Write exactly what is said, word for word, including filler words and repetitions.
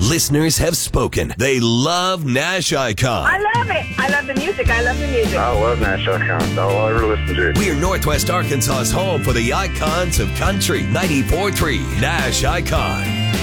Listeners have spoken. They love Nash Icon. I love it. I love the music. I love the music. I love Nash Icon. That's all I ever listen to. We're Northwest Arkansas's home for the icons of country. ninety-four point three Nash Icon.